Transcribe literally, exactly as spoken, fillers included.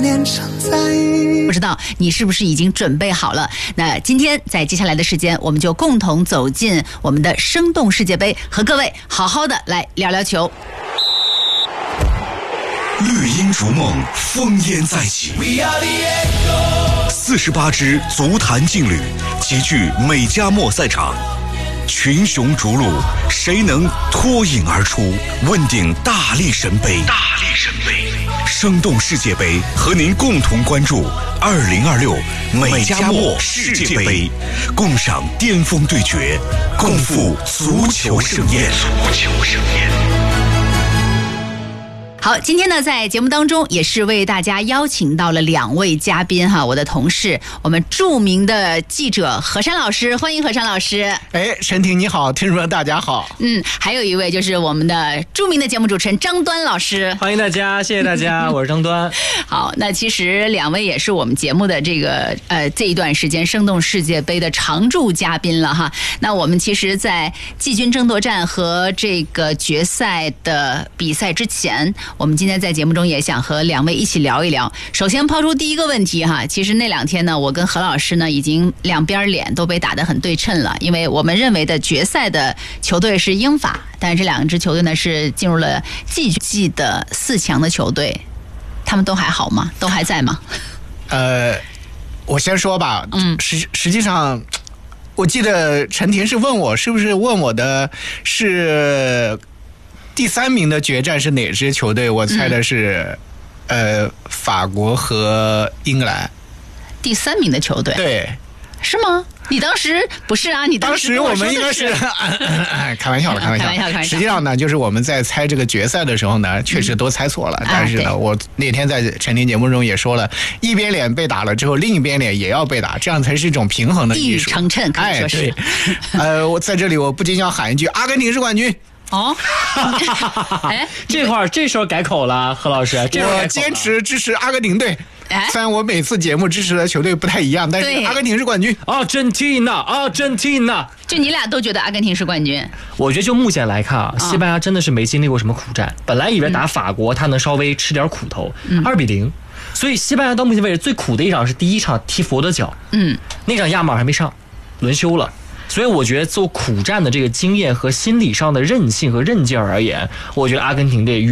年常在。 不知道你是不是已经准备好了？那今天在接下来的时间，我们就共同走进我们的生动世界杯，和各位好好的来聊聊球。 绿茵逐梦，烽烟再起。四十八支足坛劲旅齐聚美加墨赛场，群雄逐鹿，谁能脱颖而出？问鼎大力神杯。大力神杯，生动世界杯，和您共同关注二零二六美加墨世界杯，共赏巅峰对决，共赴足球盛宴。足球盛宴。 好，今天呢，在节目当中也是为大家邀请到了两位嘉宾哈，我的同事，我们著名的记者何山老师，欢迎何山老师。 哎，陈婷你好，听众们大家好。 嗯，还有一位就是我们的著名的节目主持人张端老师， 欢迎大家，谢谢大家，我是张端。 好，那其实两位也是我们节目的这个呃这一段时间生动世界杯的常驻嘉宾了哈。那我们其实，在季军争夺战和这个决赛的比赛之前，我们今天在节目中也想和两位一起聊一聊。首先抛出第一个问题哈，其实那两天呢，我跟何老师呢已经两边脸都被打得很对称了，因为我们认为的决赛的球队是英法，但是这两支球队呢是进入了季季的四强的球队，他们都还好吗？都还在吗？ 呃，我先说吧， 嗯， 实实际上，我记得陈婷是问我，是不是问我的是第三名的决战是哪支球队？我猜的是，嗯、呃，法国和英格兰。 第三名的球队？ 对。 是吗？你当时不是啊？你当时我们应该是开玩笑了，开玩笑， 开玩笑，开玩笑。 实际上呢，就是我们在猜这个决赛的时候呢，确实都猜错了。嗯、但是呢，啊、我那天在陈婷节目中也说了，一边脸被打了之后，另一边脸也要被打，这样才是一种平衡的艺术。 一语成谶，可以说是。 哎、呃，我在这里我不禁要喊一句：阿根廷是冠军。 哦， 哎，这块儿这时候改口了，何老师，这我坚持支持阿根廷队。虽然我每次节目支持的球队不太一样，但是阿根廷是冠军。 Argentina，Argentina， 就你俩都觉得阿根廷是冠军？ 我觉得就目前来看啊，西班牙真的是没经历过什么苦战。本来以为打法国他能稍微吃点苦头，二比零。所以西班牙到目前为止最苦的一场是第一场踢佛得角，嗯，那场亚马尔还没上，轮休了。所以我觉得做苦战的这个经验和心理上的韧性和韧劲而言，我觉得阿根廷队